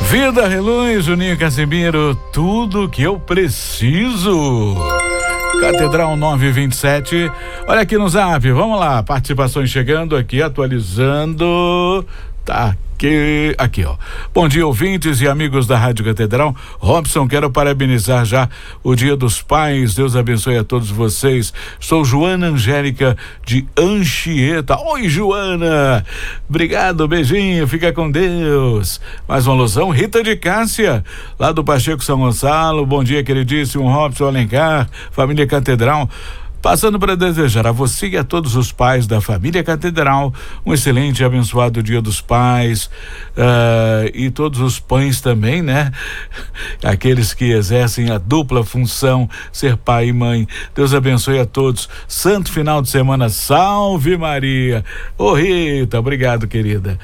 Vida Reluz, Juninho Casimiro, tudo que eu preciso. Catedral 927. Olha aqui no Zap, vamos lá, participações chegando aqui, atualizando. Tá aqui, ó. Bom dia, ouvintes e amigos da Rádio Catedral. Robson, quero parabenizar já o Dia dos Pais. Deus abençoe a todos vocês. Sou Joana Angélica de Anchieta. Oi, Joana. Obrigado, beijinho, fica com Deus. Mais uma alusão, Rita de Cássia, lá do Pacheco São Gonçalo. Bom dia, queridíssimo Robson Alencar, família Catedral. Passando para desejar a você e a todos os pais da família Catedral um excelente e abençoado Dia dos Pais, e todos os pães também, né? Aqueles que exercem a dupla função, ser pai e mãe. Deus abençoe a todos. Santo final de semana, salve Maria. Ô Rita, obrigado, querida.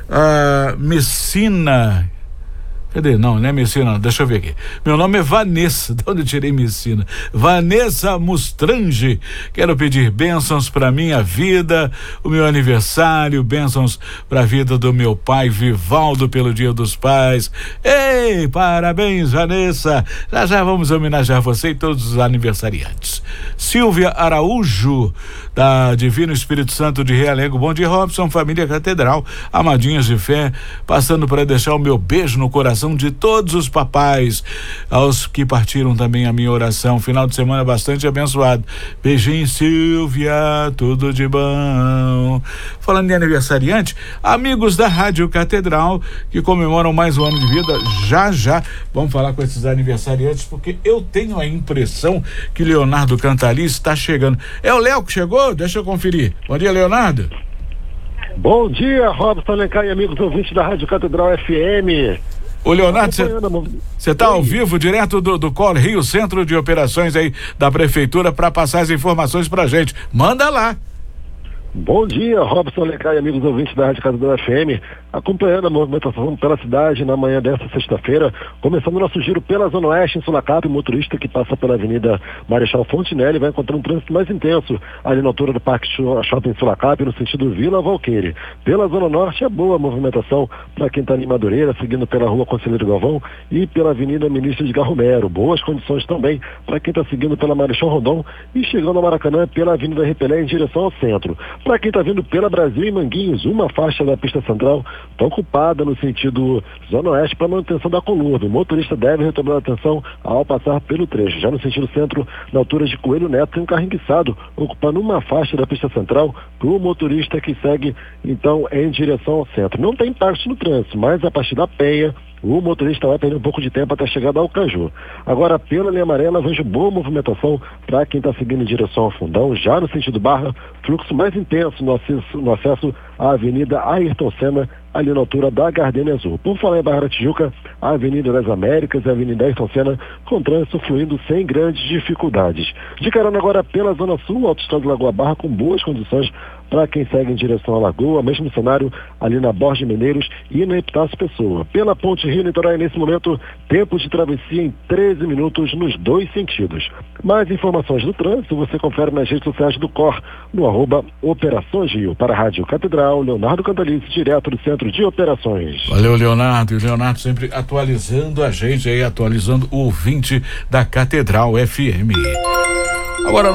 Messina. Cadê? Não é Messina, não. Deixa eu ver aqui. Meu nome é Vanessa. De onde eu tirei Messina? Vanessa Mustrange. Quero pedir bênçãos para minha vida, o meu aniversário, bênçãos para a vida do meu pai Vivaldo pelo Dia dos Pais. Ei, parabéns, Vanessa. Já vamos homenagear você e todos os aniversariantes. Silvia Araújo, da Divino Espírito Santo de Realengo. Bom dia, Robson, família Catedral, amadinhos de fé, passando para deixar o meu beijo no coração de todos os papais, aos que partiram também a minha oração. Final de semana bastante abençoado. Beijinho, Silvia, tudo de bom. Falando em aniversariante, amigos da Rádio Catedral que comemoram mais um ano de vida, já vamos falar com esses aniversariantes, porque eu tenho a impressão que Leonardo Cantali está chegando. É o Léo que chegou? Deixa eu conferir. Bom dia, Leonardo. Bom dia, Robson Alencar e amigos ouvintes da Rádio Catedral FM. Ô Leonardo, você está ao vivo, direto do Colo Rio, Centro de Operações aí da Prefeitura, para passar as informações pra gente. Manda lá. Bom dia, Robson Alencar e amigos ouvintes da Rádio Catedral FM, acompanhando a movimentação pela cidade na manhã desta sexta-feira, começando o nosso giro pela Zona Oeste em Sulacap. O motorista que passa pela Avenida Marechal Fontinelli vai encontrar um trânsito mais intenso ali na altura do Parque Shopping Sulacap, no sentido Vila Valqueire. Pela Zona Norte é boa a movimentação para quem está em Madureira, seguindo pela Rua Conselheiro Galvão e pela Avenida Ministro de Garromero. Boas condições também para quem está seguindo pela Marechal Rondon e chegando ao Maracanã pela Avenida Repelé em direção ao centro. Para quem está vindo pela Brasil e Manguinhos, uma faixa da pista central está ocupada no sentido Zona Oeste para manutenção da coluna. O motorista deve retomar a atenção ao passar pelo trecho. Já no sentido centro, na altura de Coelho Neto, tem um carro enguiçado ocupando uma faixa da pista central para o motorista que segue então em direção ao centro. Não tem impacto no trânsito, mas a partir da Penha, o motorista vai perder um pouco de tempo até chegar ao Caju. Agora, pela linha amarela, vejo boa movimentação para quem está seguindo em direção ao Fundão. Já no sentido Barra, fluxo mais intenso no acesso à Avenida Ayrton Senna, ali na altura da Gardenia Azul. Por falar em Barra da Tijuca, a Avenida das Américas e a Avenida Ayrton Senna, com trânsito fluindo sem grandes dificuldades. De carona agora pela Zona Sul, Autoestrada Lagoa Barra, com boas condições para quem segue em direção à Lagoa, mesmo cenário ali na Borges Mineiros e na Epitácio Pessoa. Pela Ponte Rio Niterói, nesse momento, tempo de travessia em 13 minutos nos dois sentidos. Mais informações do trânsito você confere nas redes sociais do COR, no @Operações Rio. Para a Rádio Catedral, Leonardo Cantalice, direto do Centro de Operações. Valeu, Leonardo. E o Leonardo sempre atualizando a gente aí, atualizando o ouvinte da Catedral FM. Agora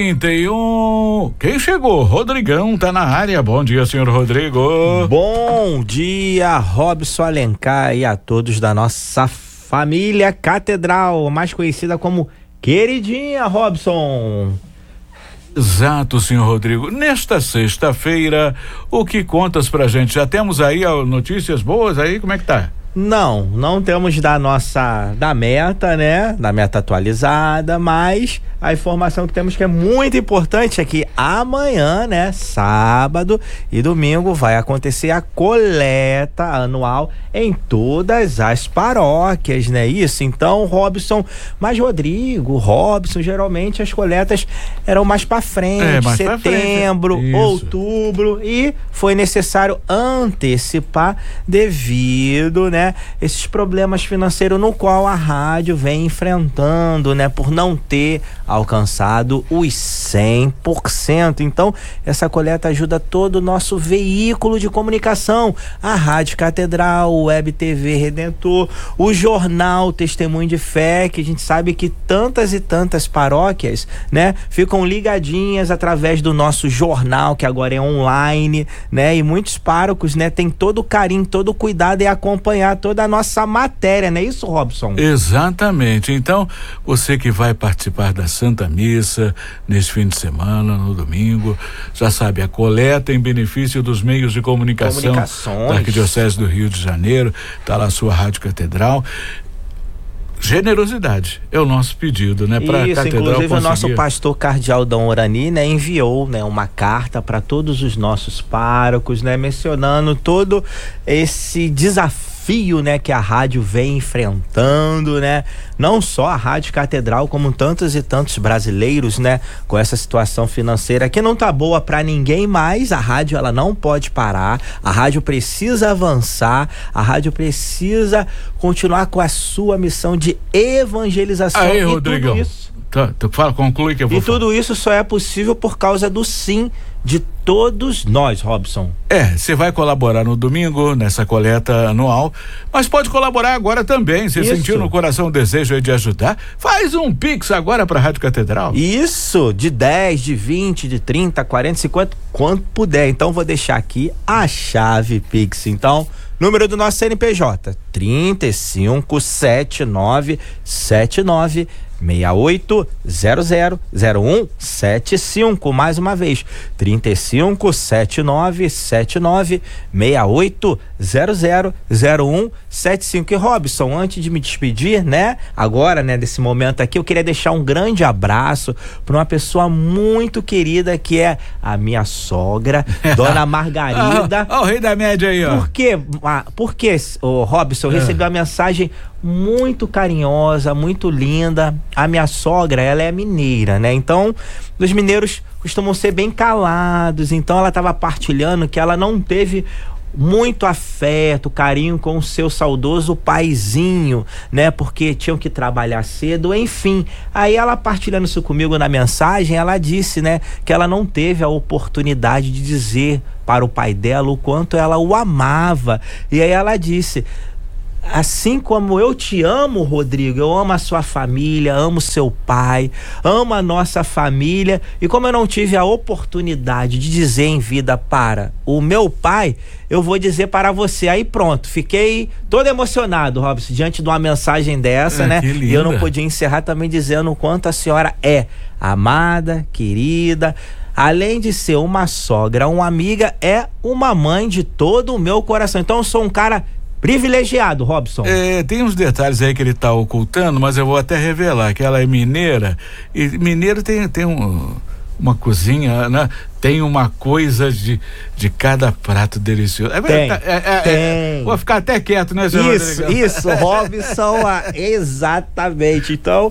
9h31. Quem chegou? Rodrigão tá na área. Bom dia, senhor Rodrigo. Bom dia, Robson Alencar e a todos da nossa família Catedral, mais conhecida como Queridinha, Robson. Exato, senhor Rodrigo. Nesta sexta-feira, o que contas pra gente? Já temos aí notícias boas aí? Como é que tá? Não temos da meta, né? Da meta atualizada, mas a informação que temos que é muito importante é que amanhã, né? Sábado e domingo vai acontecer a coleta anual em todas as paróquias, né? Isso, então, Robson, mas Robson, geralmente as coletas eram mais pra frente, mais setembro, pra frente. Outubro, e foi necessário antecipar devido, né, né, esses problemas financeiros no qual a rádio vem enfrentando, né, por não ter alcançado os 100%. Então, essa coleta ajuda todo o nosso veículo de comunicação, a Rádio Catedral, o Web TV Redentor, o jornal Testemunho de Fé, que a gente sabe que tantas e tantas paróquias, né, ficam ligadinhas através do nosso jornal, que agora é online, né, e muitos párocos, né, tem todo o carinho, todo o cuidado em acompanhar toda a nossa matéria, não é isso, Robson? Exatamente. Então, você que vai participar da Santa Missa nesse fim de semana, no domingo, já sabe, a coleta em benefício dos meios de comunicação da Arquidiocese do Rio de Janeiro, tá lá a sua Rádio Catedral. Generosidade é o nosso pedido, né? Para a Catedral inclusive conseguir. O nosso pastor cardeal Dom Orani, né, enviou, né, uma carta para todos os nossos párocos, né, mencionando todo esse desafio, né, que a rádio vem enfrentando, né? Não só a Rádio Catedral, como tantos e tantos brasileiros, né, com essa situação financeira que não tá boa para ninguém mais. A rádio, ela não pode parar, a rádio precisa avançar, a rádio precisa continuar com a sua missão de evangelização. Aí, e Rodrigão, tudo isso, tu fala, conclui que eu vou e tudo isso só é possível por causa do sim de todos nós, Robson. Você vai colaborar no domingo nessa coleta anual, mas pode colaborar agora também. Você sentiu no coração o desejo aí de ajudar? Faz um Pix agora para a Rádio Catedral. Isso, de 10, de 20, de 30, 40, 50, quanto puder. Então vou deixar aqui a chave Pix. Então, número do nosso CNPJ, 357979 68000175, mais uma vez, 35797968000175. E Robson, antes de me despedir, né, agora, né, desse momento aqui, eu queria deixar um grande abraço para uma pessoa muito querida que é a minha sogra, Dona Margarida. O rei da média aí, ó. Por quê, Robson? Eu recebi uma mensagem muito carinhosa, muito linda. A minha sogra, ela é mineira, né? Então, os mineiros costumam ser bem calados. Então, ela estava partilhando que ela não teve muito afeto, carinho com o seu saudoso paizinho, né? Porque tinham que trabalhar cedo, enfim. Aí ela partilhando isso comigo na mensagem, ela disse, né, que ela não teve a oportunidade de dizer para o pai dela o quanto ela o amava. E aí ela disse: assim como eu te amo, Rodrigo, eu amo a sua família, amo seu pai, amo a nossa família, e como eu não tive a oportunidade de dizer em vida para o meu pai, eu vou dizer para você. Aí pronto, fiquei todo emocionado, Robson, diante de uma mensagem dessa, né? E eu não podia encerrar também dizendo o quanto a senhora é amada, querida. Além de ser uma sogra, uma amiga, é uma mãe de todo o meu coração. Então eu sou um cara privilegiado, Robson. Tem uns detalhes aí que ele tá ocultando, mas eu vou até revelar que ela é mineira, e mineiro tem uma cozinha, né? Tem uma coisa de cada prato delicioso. Tem. Vou ficar até quieto, né, senhor? Isso, Robson, exatamente. Então,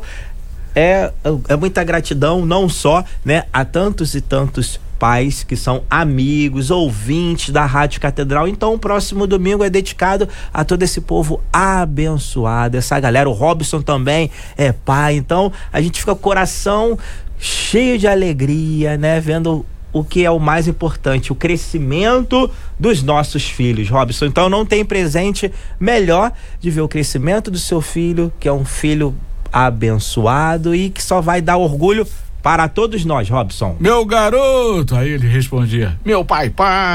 é muita gratidão, não só, né, a tantos e tantos pais que são amigos, ouvintes da Rádio Catedral. Então o próximo domingo é dedicado a todo esse povo abençoado, essa galera. O Robson também é pai, então a gente fica com o coração cheio de alegria, né, vendo o que é o mais importante, o crescimento dos nossos filhos, Robson. Então não tem presente melhor de ver o crescimento do seu filho, que é um filho abençoado e que só vai dar orgulho para todos nós, Robson. Meu garoto! Aí ele respondia: meu pai.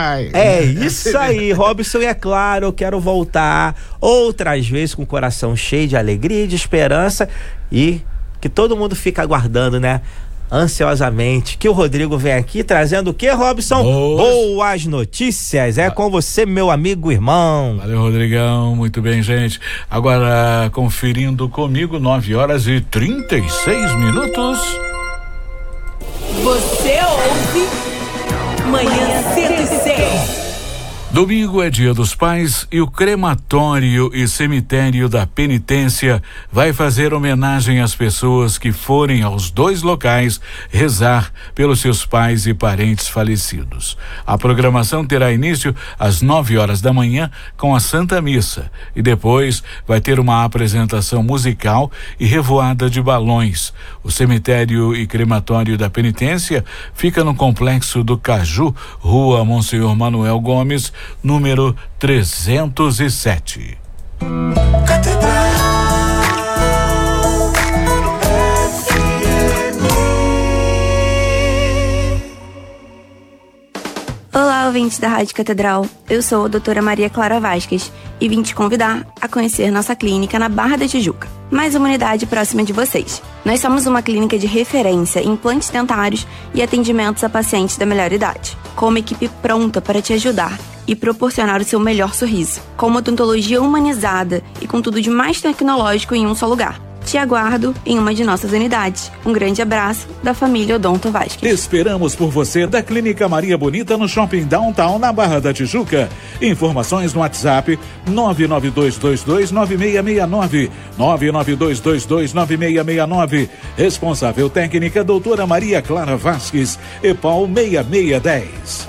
É isso aí, Robson. E é claro, eu quero voltar outras vezes com o coração cheio de alegria e de esperança, e que todo mundo fica aguardando, né, ansiosamente, que o Rodrigo vem aqui trazendo o que, Robson? Boas notícias. É com você, meu amigo, irmão. Valeu, Rodrigão. Muito bem, gente. Agora, conferindo comigo, 9h36. Você ouve Manhã 106. Domingo é Dia dos Pais e o crematório e cemitério da Penitência vai fazer homenagem às pessoas que forem aos dois locais rezar pelos seus pais e parentes falecidos. A programação terá início às 9 horas da manhã com a Santa Missa e depois vai ter uma apresentação musical e revoada de balões. O cemitério e crematório da Penitência fica no Complexo do Caju, Rua Monsenhor Manuel Gomes, número 307. Olá, ouvintes da Rádio Catedral. Eu sou a doutora Maria Clara Vasquez e vim te convidar a conhecer nossa clínica na Barra da Tijuca, mais uma unidade próxima de vocês. Nós somos uma clínica de referência em implantes dentários e atendimentos a pacientes da melhor idade, com uma equipe pronta para te ajudar e proporcionar o seu melhor sorriso, com uma odontologia humanizada e com tudo de mais tecnológico em um só lugar. Te aguardo em uma de nossas unidades. Um grande abraço da família Odonto Vasquez. Esperamos por você da Clínica Maria Bonita no Shopping Downtown, na Barra da Tijuca. Informações no WhatsApp 992229669, 992229669. Responsável técnica doutora Maria Clara Vasquez, EPAL 6610.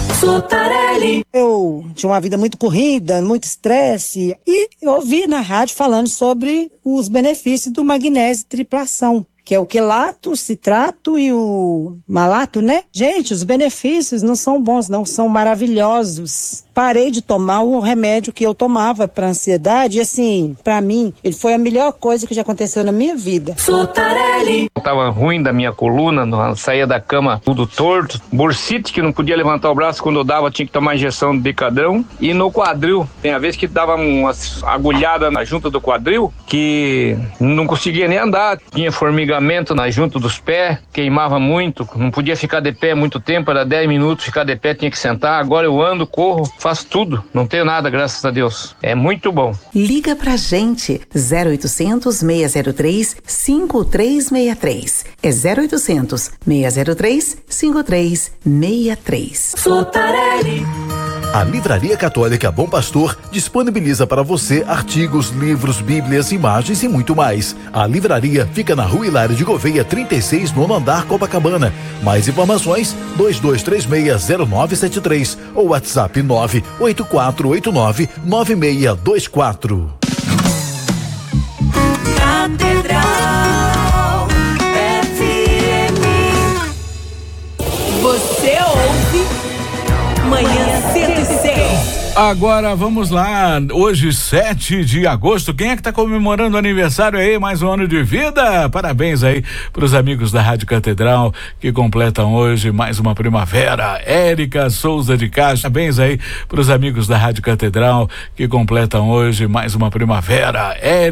Eu tinha uma vida muito corrida, muito estresse, e eu ouvi na rádio falando sobre os benefícios do magnésio triplação, que é o quelato, citrato e o malato, né? Gente, os benefícios não são bons, não, são maravilhosos. Parei de tomar o remédio que eu tomava para ansiedade e, assim, para mim, ele foi a melhor coisa que já aconteceu na minha vida. Eu tava ruim da minha coluna, saía da cama tudo torto, bursite, que não podia levantar o braço, quando eu dava tinha que tomar injeção de decadrão, e no quadril, tem a vez que dava umas agulhadas na junta do quadril, que não conseguia nem andar, tinha formigamento na junta dos pés, queimava muito, não podia ficar de pé muito tempo, era 10 minutos ficar de pé, tinha que sentar. Agora eu ando, corro, faço tudo, não tenho nada, graças a Deus. É muito bom. Liga pra gente, 0800 603 5363. É 0800 603 5363. A Livraria Católica Bom Pastor disponibiliza para você artigos, livros, bíblias, imagens e muito mais. A livraria fica na Rua Hilário de Gouveia, 36, nono andar, Copacabana. Mais informações, 22360973 ou WhatsApp 984899624. Catedral FM. Você ouve Manhã 106. Agora vamos lá, hoje 7 de agosto, quem é que tá comemorando o aniversário aí, mais um ano de vida? Parabéns aí pros amigos da Rádio Catedral que completam hoje mais uma primavera. Érica Souza de Castro, parabéns aí pros amigos da Rádio Catedral que completam hoje mais uma primavera.